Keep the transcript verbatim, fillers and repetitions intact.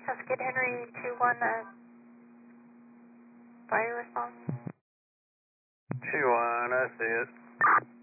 Skid Henry two one, uh, fire response. two one, I see it.